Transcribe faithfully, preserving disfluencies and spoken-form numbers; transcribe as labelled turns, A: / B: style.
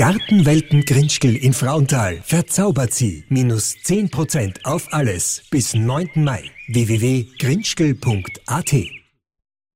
A: Gartenwelten Grinschkel in Frauenthal verzaubert Sie. Minus zehn Prozent auf alles bis neunten Mai. w w w punkt grinschkel punkt a t